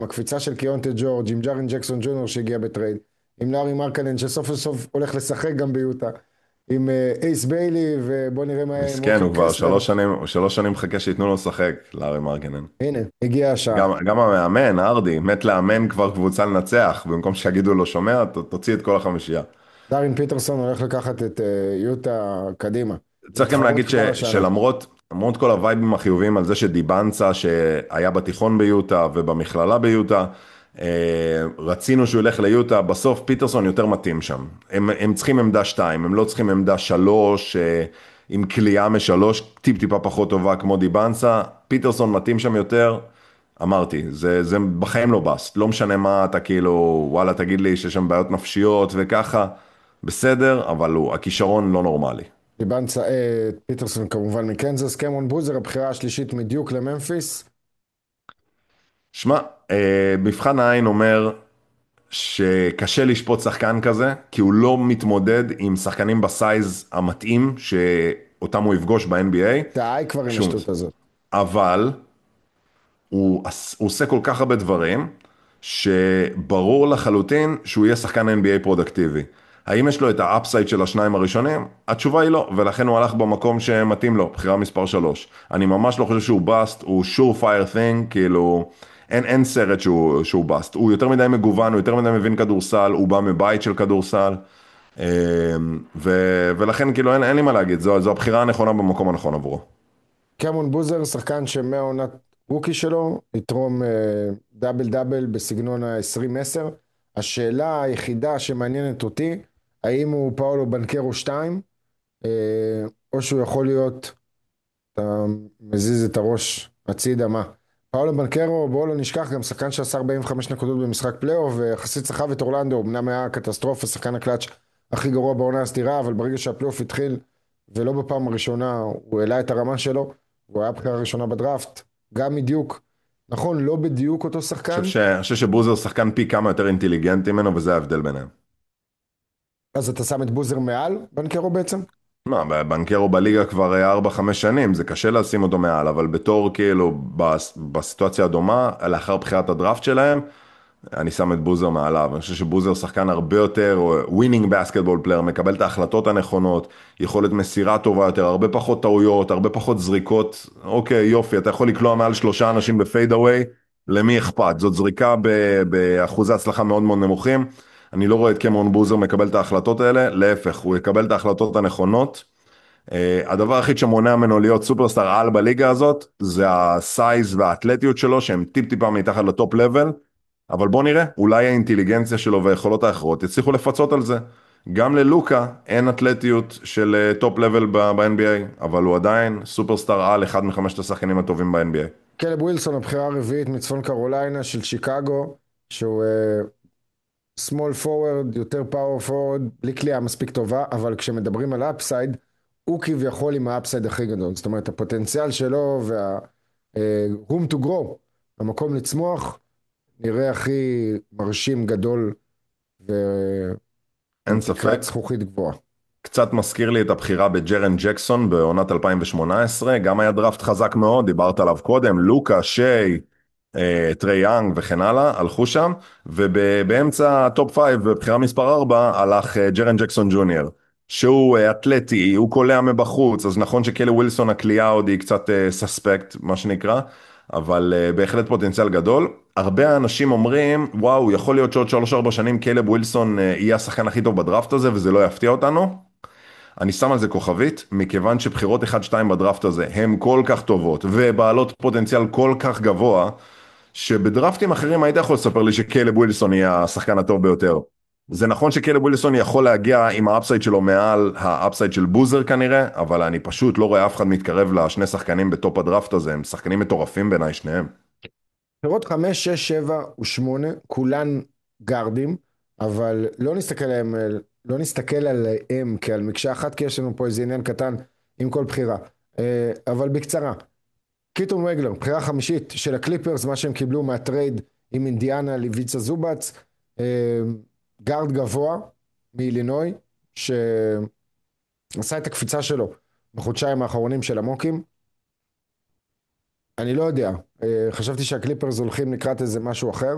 הקפיצה של קיונטה ג'ורג', עם ג'ארן ג'קסון ג'וניור שהגיע בטרייד, עם לארי מרקנן שסוף סוף הולך לשחק גם ביוטה, עם אייס ביילי, ובוא נראה מה יהיה עם מסכן, ווקר הוא כבר קסלר. 3 שנים מחכה שייתנו לו לשחק, לארי מרקנן. הנה, הגיעה השעה. גם המאמן, ארדי, מת לאמן כבר קבוצה לנצח, במקום שיגידו לו, שומע, תוציא את כל החמישייה. דארין פיטרסון הולך לקחת את יוטה קדימה. צריך גם התחרות להגיד כבר השנה. שלמרות כל הווייבים החיוביים על זה שדיבנצה, שהיה בתיכון ביוטה ובמכללה ביוטה, רצינו שהוא ילך ליוטה, בסוף פיטרסון יותר מתאים שם. הם צריכים עמדה 2, הם לא צריכים עמדה 3, עם קליעה מ3, טיפה פחות טובה כמו דיבנצה, פיטרסון מתאים שם יותר, אמרתי, זה בחיים לא בסט, לא משנה מה אתה כאילו, וואלה תגיד לי שיש שם בעיות נפשיות וככה, בסדר, אבל הכישרון לא נורמלי. דיבנצה, פיטרסון כמובן מקנזס, קמרון בוזר, הבחירה השלישית מדיוק לממפיס. שמע, מבחן העין אומר שקשה לשפוט שחקן כזה, כי הוא לא מתמודד עם שחקנים בסייז המתאים שאותם הוא יפגוש ב-NBA, די כבר עם שום, השטות הזאת. אבל הוא עושה כל כך הרבה דברים, שברור לחלוטין שהוא יהיה שחקן NBA פרודקטיבי. האם יש לו את האפסייד של השניים הראשונים? התשובה היא לא, ולכן הוא הלך במקום שמתאים לו, בחירה מספר 3. אני ממש לא חושב שהוא בסט, הוא sure fire thing, כאילו, אין סרט שהוא בסט. הוא יותר מדי מגוון, הוא יותר מדי מבין כדורסל, הוא בא מבית של כדורסל, ולכן כאילו אין לי מה להגיד, זו הבחירה הנכונה במקום הנכון עבורו. קמרון בוזר, שחקן שמהעונת רוקי שלו, יתרום דאבל דאבל בסגנון ה-20-10. השאלה היחידה שמעניינת אותי, האם הוא פאולו בנקרו 2, או שהוא יכול להיות, אתה מזיז את הראש הצידה, מה? פאולו בנקרו, בואו לא נשכח, גם שחקן שעשה 45 נקודות במשחק פלייאוף, ויחסית סחב את אורלנדו, אמנם היה קטסטרופה, שחקן הקלאץ' הכי גרוע בעונה הסדירה, אבל ברגע שהפלייאוף התחיל, ולא בפעם הראשונה, הוא העלה את הרמה שלו, הוא היה בחירה ראשונה בדראפט, גם מדיוק, נכון, לא בדיוק אותו שחקן, אני חושב שבוזר שחקן פי כמה יותר אינטליגנטי ממנו, וזה ההבדל ביניהם. אז אתה שם את בוזר מעל בנקרו בעצם? מה, בנקרו בליגה כבר 4-5 שנים, זה קשה לשים אותו מעל, אבל בתור כאילו בסיטואציה הדומה, לאחר בחירת הדראפט שלהם, אני שם את בוזר מעליו. אני חושב שבוזר שחקן הרבה יותר ווינינג בסקטבול פלייר, מקבל את ההחלטות הנכונות, יכולת מסירה טובה יותר, הרבה פחות טעויות, הרבה פחות זריקות. אוקיי, יופי, אתה יכול לקלוע מעל 3 אנשים בפייד אווי, למי אכפת? זאת זריקה באחוזי הצלחה מאוד מאוד נמוכים. אני לא רואה את קמרון בוזר מקבל את ההחלטות האלה, להפך, הוא יקבל את ההחלטות הנכונות. הדבר היחיד שמונע ממנו להיות סופרסטאר על בליגה הזאת, זה הסייז והאתלטיות שלו, שהם טיפה מתחת לטופ לבל, אבל בוא נראה, אולי האינטליגנציה שלו והיכולות האחרות יצליחו לפצות על זה. גם ללוקה אין אתלטיות של טופ לבל ב-NBA, אבל הוא עדיין סופרסטאר על, אחד מחמשת השחקנים הטובים ב-NBA. קלב ווילסון, הבחירה הרביעית מצפון קרוליינה של שיקגו, שהוא small forward, יותר power forward, בלי קליעה מספיק טובה, אבל כשמדברים על אפסייד, הוא כביכול עם האפסייד הכי גדול. זאת אומרת, הפוטנציאל שלו room to grow, המקום לצמוח, נראה הכי מרשים, גדול, ועם אין תקרת ספק. זכוכית גבוהה. קצת מזכיר לי את הבחירה בג'רן ג'קסון בעונת 2018, גם היה דראפט חזק מאוד, דיברת עליו קודם, לוקה, שיי, טרי יאנג וכן הלאה, הלכו שם, ובאמצע הטופ 5, בבחירה מספר 4, הלך ג'רן ג'קסון ג'וניור, שהוא אתלטי, הוא קולע מבחוץ, אז נכון שקלי ווילסון הקליעה עוד היא קצת סספקט, מה שנקרא, אבל בהחלט פוטנציאל גדול. הרבה אנשים אומרים, וואו, יכול להיות שעוד 3-4 שנים קלב ווילסון יהיה השחקן הכי טוב בדראפט הזה, וזה לא יפתיע אותנו. אני שם על זה כוכבית, מכיוון שבחירות 1-2 בדראפט הזה הן כל כך טובות, ובעלות פוטנציאל כל כך גבוה, שבדראפטים אחרים היית יכול לספר לי שקלב ווילסון יהיה השחקן הטוב ביותר. זה נכון שקלב ווילסון יכול להגיע עם האפסייד שלו מעל האפסייד של בוזר כנראה, אבל אני פשוט לא רואה אף אחד מתקרב לשני שחקנים בטופ הדראפט הזה, הם שחקנים מטורפים בעיניי שניהם. פירות 5, 6, 7 ו8, כולן גארדים, אבל לא נסתכל עליהם כעל מקשה אחת, כי יש לנו פה איזה עניין קטן עם כל בחירה. אבל בקצרה, קיטון וגלר, בחירה חמישית של הקליפרס, מה שהם קיבלו מהטרייד עם אינדיאנה ליביצה זובץ, גארד גבוה מאילינוי, שעשה את הקפיצה שלו בחודשיים האחרונים של המוקים. אני לא יודע, חשבתי שהקליפרס הולכים לקראת איזה משהו אחר,